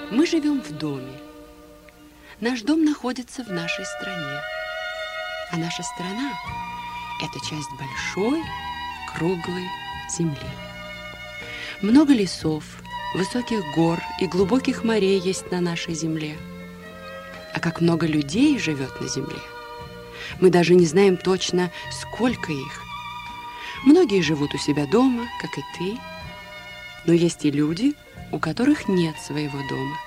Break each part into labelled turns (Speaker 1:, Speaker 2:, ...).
Speaker 1: Мы живем в доме. Наш дом находится в нашей стране. А наша страна – это часть большой, круглой земли. Много лесов, высоких гор и глубоких морей есть на нашей земле. А как много людей живет на земле. Мы даже не знаем точно, сколько их. Многие живут у себя дома, как и ты. Но есть и люди, у которых нет своего дома.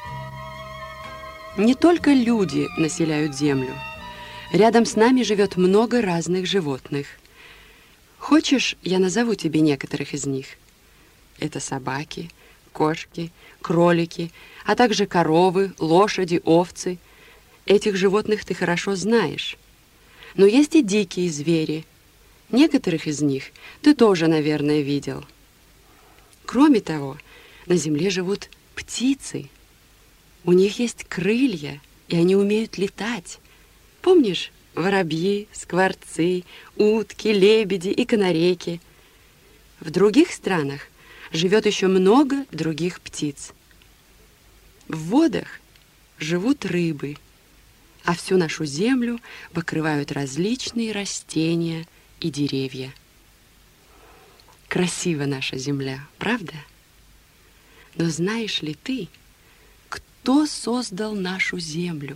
Speaker 1: Не только люди населяют землю. Рядом с нами живет много разных животных. Хочешь, я назову тебе некоторых из них? Это собаки, кошки, кролики, а также коровы, лошади, овцы. Этих животных ты хорошо знаешь. Но есть и дикие звери. Некоторых из них ты тоже, наверное, видел. Кроме того, на земле живут птицы. У них есть крылья, и они умеют летать. Помнишь, воробьи, скворцы, утки, лебеди и канарейки? В других странах живет еще много других птиц. В водах живут рыбы, а всю нашу землю покрывают различные растения и деревья. Красива наша земля, правда? Но знаешь ли ты, кто создал нашу землю?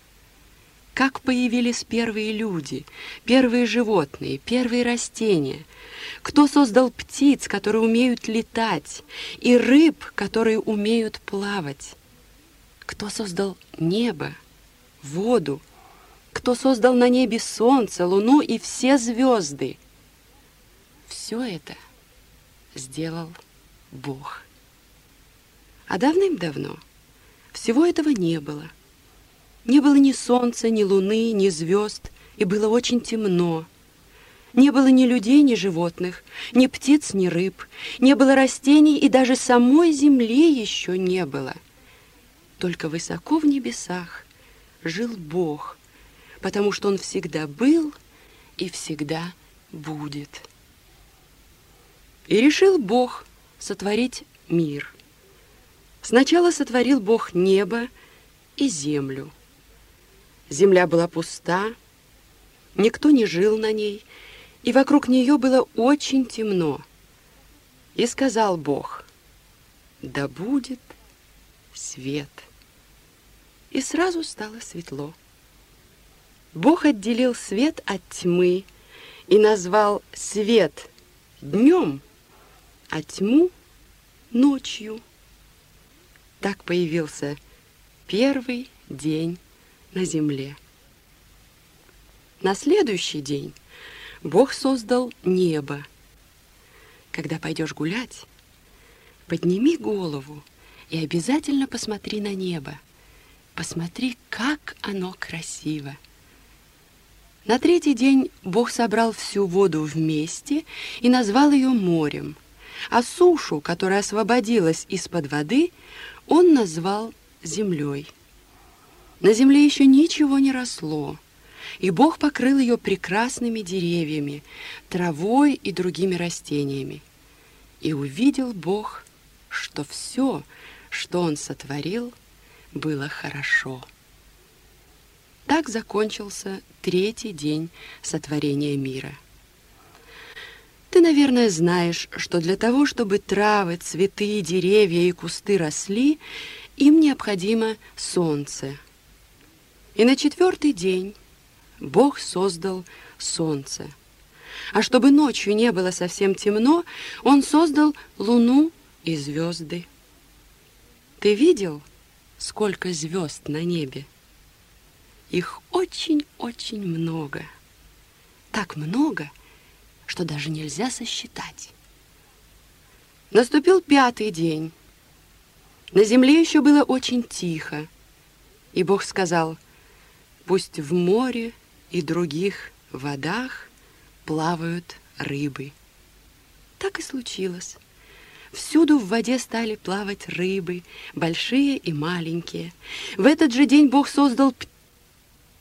Speaker 1: Как появились первые люди, первые животные, первые растения? Кто создал птиц, которые умеют летать, и рыб, которые умеют плавать? Кто создал небо, воду? Кто создал на небе солнце, луну и все звезды? Все это сделал Бог. А давным-давно всего этого не было. Не было ни солнца, ни луны, ни звезд, и было очень темно. Не было ни людей, ни животных, ни птиц, ни рыб, не было растений, и даже самой земли еще не было. Только высоко в небесах жил Бог, потому что Он всегда был и всегда будет. И решил Бог сотворить мир. Сначала сотворил Бог небо и землю. Земля была пуста, никто не жил на ней, и вокруг нее было очень темно. И сказал Бог: «Да будет свет». И сразу стало светло. Бог отделил свет от тьмы и назвал свет днем, а тьму ночью. Так появился первый день на земле. На следующий день Бог создал небо. Когда пойдешь гулять, подними голову и обязательно посмотри на небо. Посмотри, как оно красиво. На третий день Бог собрал всю воду вместе и назвал ее морем, а сушу, которая освободилась из-под воды, Он назвал землей. На земле еще ничего не росло, и Бог покрыл ее прекрасными деревьями, травой и другими растениями. И увидел Бог, что все, что Он сотворил, было хорошо. Так закончился третий день сотворения мира. Ты, наверное, знаешь, что для того, чтобы травы, цветы, деревья и кусты росли, им необходимо солнце. И на четвертый день Бог создал солнце. А чтобы ночью не было совсем темно, Он создал луну и звезды. Ты видел, сколько звезд на небе? Их очень-очень много. Так много, что даже нельзя сосчитать. Наступил пятый день. На земле еще было очень тихо. И Бог сказал: «Пусть в море и других водах плавают рыбы». Так и случилось. Всюду в воде стали плавать рыбы, большие и маленькие. В этот же день Бог создал птиц,